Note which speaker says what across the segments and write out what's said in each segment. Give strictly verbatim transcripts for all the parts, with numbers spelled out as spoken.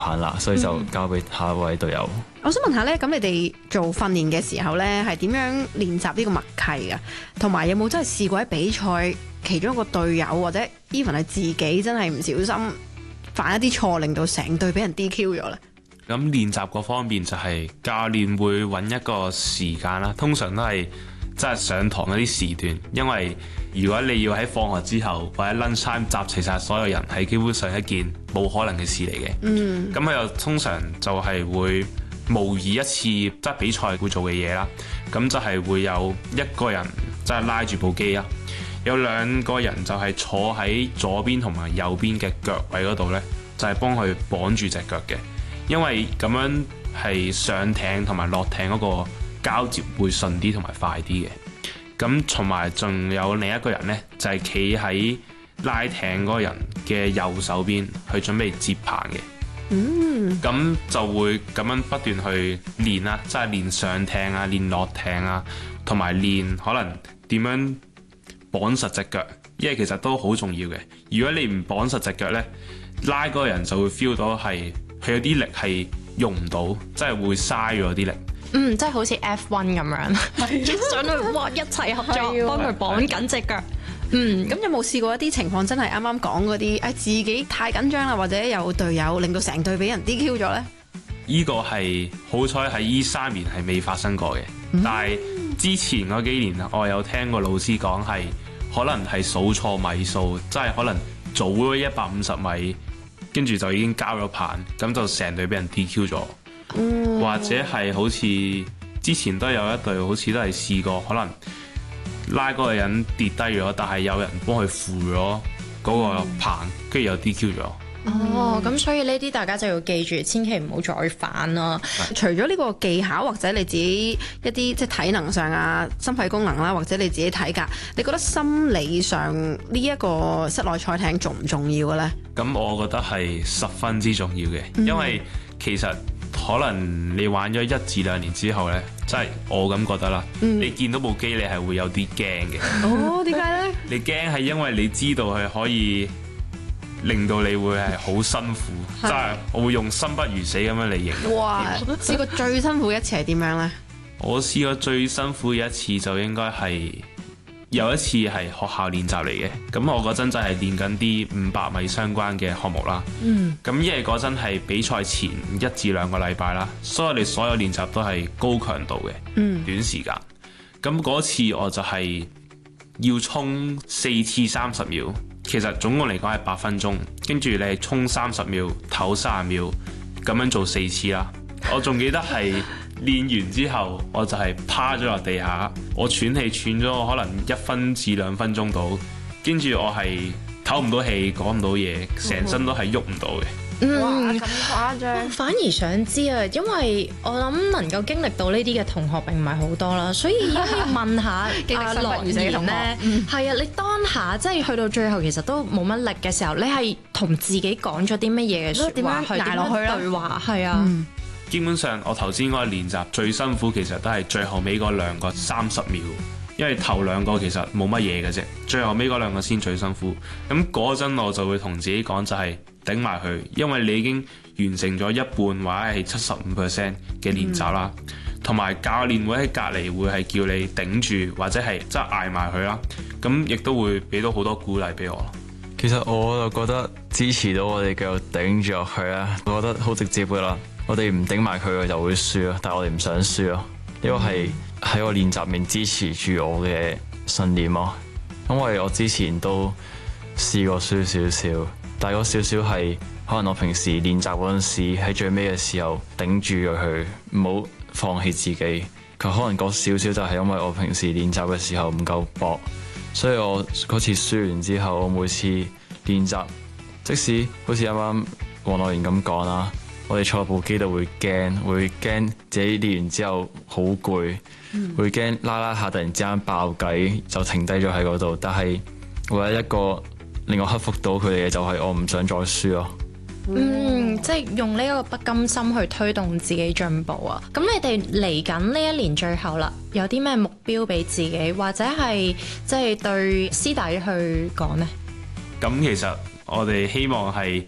Speaker 1: 限啦，所以就交俾下一位隊友。
Speaker 2: 嗯、我想問下咧，咁你哋做訓練嘅時候咧，係點樣練習呢個默契噶？同埋有冇真係試過喺比賽其中一個隊友或者 even 係自己真係唔小心犯一啲錯，令到成隊俾人 D Q 咗咧？
Speaker 3: 咁練習嗰方面就係教練會揾一個時間啦，通常都係即係上堂嗰啲時段，因為如果你要喺放學之後或者 lunch time 集齊晒所有人，係基本上一件冇可能嘅事嚟嘅。嗯，咁佢又通常就係會模擬一次即係比賽會做嘅嘢啦。咁就係會有一個人即係拉住部機啦，有兩個人就係坐喺左邊同埋右邊嘅腳位嗰度呢，就係幫佢綁住隻腳嘅，因為咁樣係上艇同埋落艇嗰個交接會順啲同埋快啲嘅。咁同埋仲有另一個人呢，就係企喺拉艇嗰個人嘅右手邊去準備接棒嘅。嗯，咁就會咁樣不斷去練啦，即係練上艇啊，練落艇啊，同埋練可能點樣綁實隻腳，因為其實都好重要嘅。如果你唔綁實隻腳呢，拉嗰個人就會 feel 到係佢有啲力係用唔到，即係會嘥咗啲力。
Speaker 4: 嗯，即係好似 F 一 咁樣，上去哇一齊合作幫佢綁緊隻腳。
Speaker 2: 嗯，咁有冇試過一啲情況真係啱啱講嗰啲，誒自己太緊張啦，或者有隊友令到成隊俾人 D Q 咗呢？
Speaker 3: 呢個係好彩喺呢三年係未發生過嘅，嗯、但係之前嗰幾年我有聽過老師講係可能係數錯米數，即係可能早咗一百五十米，跟住就已經交咗棒，咁就成隊俾人 D Q 咗。嗯、或者係好似之前都有一隊好似都係試過可能拉嗰個人跌低咗，但係有人幫佢扶咗嗰個棒，跟住、嗯、又 D Q 咗。
Speaker 4: 哦，咁所以呢啲大家就要記住，千祈唔好再犯啦。
Speaker 2: 是除咗呢個技巧或者你自己一啲即係體能上啊、心肺功能啦，或者你自己體格，你覺得心理上呢一個室內賽艇重唔重要嘅呢？
Speaker 3: 咁我覺得係十分之重要嘅，嗯、因為其實可能你玩咗一至兩年之後呢，即係我咁覺得啦。嗯、你見到部機你係會有啲驚嘅。
Speaker 2: 哦，點解呢？
Speaker 3: 你驚係因為你知道佢可以令到你會係好辛苦，即係是我會用生不如死咁樣嚟形容。
Speaker 2: 哇！試過最辛苦一次係點樣呢？
Speaker 3: 我試過最辛苦嘅一次就應該係有一次係學校練習嚟嘅，咁我嗰陣就係練緊啲五百米相關嘅項目啦。嗯。咁因為嗰陣係比賽前一至兩個禮拜啦，所以我哋所有練習都係高強度嘅，嗯、短時間。咁嗰次我就係要衝四次三十秒，其實總共嚟講係八分鐘，跟住你係衝三十秒，唞三十秒，咁樣做四次啦。我仲記得係練完之後，我就係趴咗落地下，我喘氣喘咗可能一分至兩分鐘到，跟住我係唞唔到氣，講唔到嘢，成身都係喐唔到嘅。
Speaker 2: 哇，咁誇張！
Speaker 4: 反而想知啊，因為我諗能夠經歷到呢啲嘅同學並唔係好多啦，所以可以問下阿樂言咧，係啊，你當下即係去到最後其實都冇乜力嘅時候，你係同自己講咗啲乜嘢嘅説話去捱落去啦？對話係啊。嗯、
Speaker 3: 基本上我頭先嗰個練習最辛苦，其實都係最後尾嗰兩個三十秒，因為頭兩個其實冇乜嘢嘅啫，最後尾嗰兩個先最辛苦。咁嗰陣我就會同自己講就係、是。頂埋佢，因為你已經完成咗一半或者係七十五 percent 嘅練習啦，同埋、嗯、教練會喺隔離會係叫你頂住，或者係即係捱埋佢啦。咁亦都會俾到好多鼓勵俾我。
Speaker 1: 其實我就覺得支持到我哋繼續頂住落去啦，我覺得好直接噶啦。我哋唔頂埋佢就會輸咯，但係我哋唔想輸咯。呢個係喺我練習面支持住我嘅信念咯。因為我之前都試過輸少少。但係嗰少少係可能我平時練習嗰陣時喺最尾嘅時候頂住咗佢，唔好放棄自己。佢可能嗰少少就係因為我平時練習嘅時候唔夠搏，所以我嗰次輸完之後，我每次練習，即使好似啱啱黃樂言咁講啦，我哋坐部機度會驚，會驚自己練完之後好攰，嗯、會驚拉拉下突然之間爆計就停低咗喺嗰度。但係唯一一個令我克服到佢哋嘅就係我唔想再輸咯。
Speaker 4: 嗯，即係用呢一個不甘心去推動自己進步啊。咁你哋嚟緊呢一年最後啦，有啲咩目標俾自己，或者係即係對師弟去講呢？
Speaker 3: 咁其實我哋希望係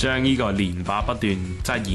Speaker 3: 將呢個練靶不斷即係